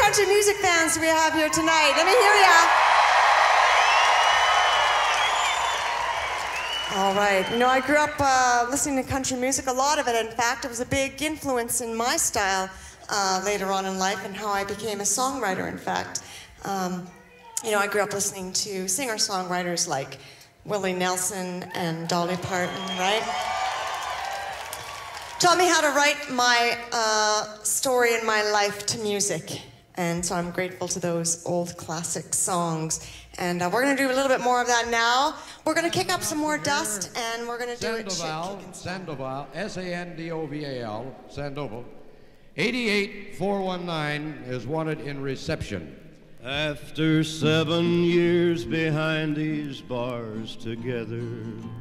country music fans do we have here tonight? Let me hear ya. All right. You know, I grew up listening to country music, a lot of it. In fact, it was a big influence in my style later on in life and how I became a songwriter, in fact. You know, I grew up listening to singer-songwriters like Willie Nelson and Dolly Parton, right? Taught me how to write my story in my life to music. And so I'm grateful to those old classic songs. And we're going to do a little bit more of that now. We're going to kick up some more dust, and we're going to do it. Sandoval, S-A-N-D-O-V-A-L, Sandoval. 88419 is wanted in reception. After 7 years behind these bars together,